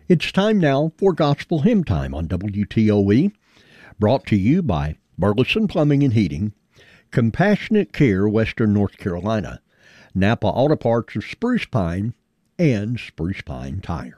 It's time now for Gospel Hymn Time on WTOE, brought to you by Burleson Plumbing and Heating, Compassionate Care, Western North Carolina, Napa Auto Parts of Spruce Pine, and Spruce Pine Tire.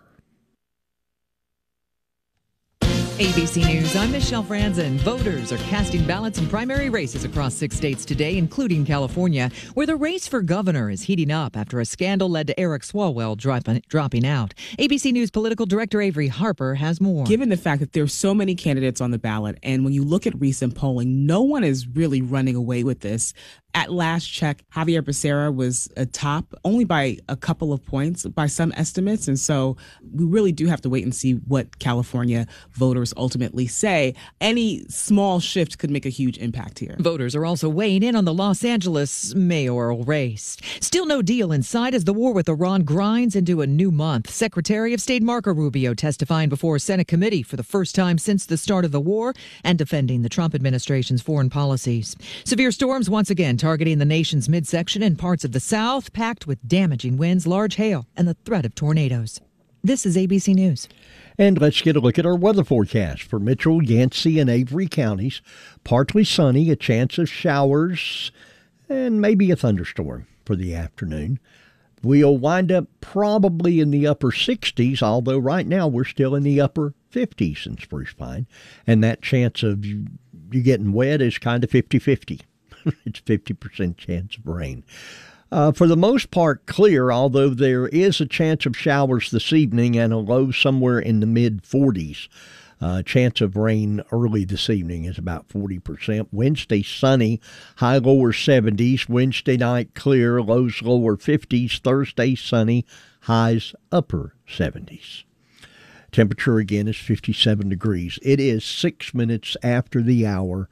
ABC News, I'm Michelle Franzen. Voters are casting ballots in primary races across 6 states today, including California, where the race for governor is heating up after a scandal led to Eric Swalwell dropping out. ABC News political director Avery Harper has more. Given the fact that there's so many candidates on the ballot, and when you look at recent polling, no one is really running away with this. At last check, Javier Becerra was atop only by a couple of points by some estimates. And so we really do have to wait and see what California voters ultimately say. Any small shift could make a huge impact here. Voters are also weighing in on the Los Angeles mayoral race. Still no deal inside as the war with Iran grinds into a new month. Secretary of State Marco Rubio testifying before a Senate committee for the first time since the start of the war and defending the Trump administration's foreign policies. Severe storms once again targeting the nation's midsection and parts of the South, packed with damaging winds, large hail, and the threat of tornadoes. This is ABC News. And let's get a look at our weather forecast for Mitchell, Yancey, and Avery counties. Partly sunny, a chance of showers, and maybe a thunderstorm for the afternoon. We'll wind up probably in the upper 60s, although right now we're still in the upper 50s in Spruce Pine. And that chance of you getting wet is kind of 50-50. It's 50% chance of rain. For the most part, clear, although there is a chance of showers this evening and a low somewhere in the mid-40s. Chance of rain early this evening is about 40%. Wednesday, sunny, high lower 70s. Wednesday night, clear, lows lower 50s. Thursday, sunny, highs upper 70s. Temperature again is 57 degrees. It is 6 minutes after the hour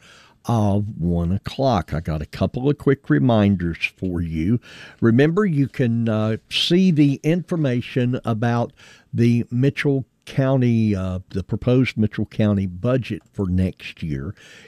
of 1 o'clock. I got a couple of quick reminders for you. Remember, you can see the information about the Mitchell County, the proposed Mitchell County budget for next year.